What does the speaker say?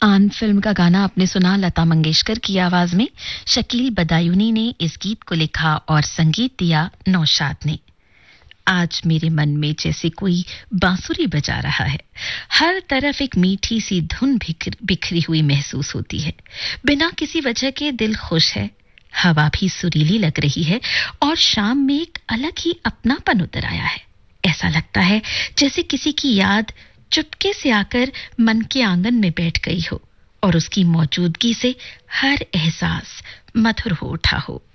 आन फिल्म का गाना आपने सुना लता मंगेशकर की आवाज में। शकील बदायूनी ने इस गीत को लिखा और संगीत दिया नौशाद ने। आज मेरे मन में जैसे कोई बांसुरी बजा रहा है। हर तरफ एक मीठी सी धुन बिखरी हुई महसूस होती है। बिना किसी वजह के दिल खुश है। हवा भी सुरीली लग रही है और शाम में एक अलग ही अपनापन उतर आया है। ऐसा लगता है जैसे किसी की याद चुपके से आकर मन के आंगन में बैठ गई हो और उसकी मौजूदगी से हर एहसास मधुर हो उठा हो।